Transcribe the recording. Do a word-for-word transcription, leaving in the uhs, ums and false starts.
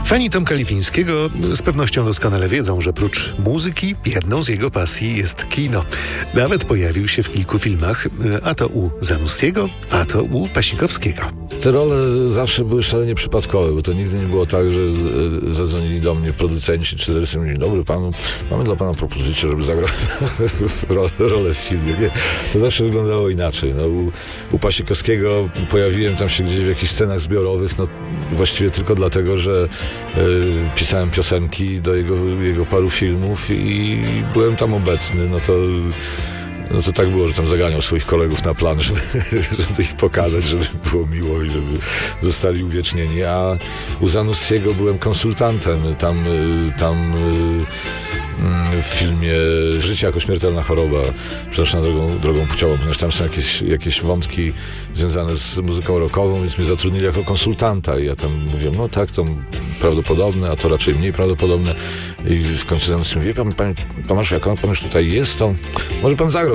Fani Tomka Lipińskiego z pewnością doskonale wiedzą, że prócz muzyki jedną z jego pasji jest kino. Nawet pojawił się w kilku filmach, a to u Zanussiego, a to u Pasikowskiego. Te role zawsze były szalenie przypadkowe, bo to nigdy nie było tak, że zadzwonili do mnie producenci czy reżyserzy. Dzień dobry panu, mamy dla pana propozycję, żeby zagrał rolę w filmie. Nie? To zawsze wyglądało inaczej. No, u, u Pasikowskiego pojawiłem tam się gdzieś w jakichś scenach zbiorowych, no właściwie tylko dlatego, że y, pisałem piosenki do jego, jego paru filmów i byłem tam obecny. No to No to tak było, że tam zaganiał swoich kolegów na plan, żeby, żeby ich pokazać, żeby było miło i żeby zostali uwiecznieni. A u Zanussiego byłem konsultantem tam, tam w filmie Życie jako śmiertelna choroba, przepraszam, drogą, drogą płciową, ponieważ tam są jakieś, jakieś wątki związane z muzyką rockową, więc mnie zatrudnili jako konsultanta i ja tam mówiłem, no tak, to prawdopodobne, a to raczej mniej prawdopodobne. I w końcu Zanussi mówi, wie pan, panie Tomaszu, jak on pan już tutaj jest, to może pan zagrał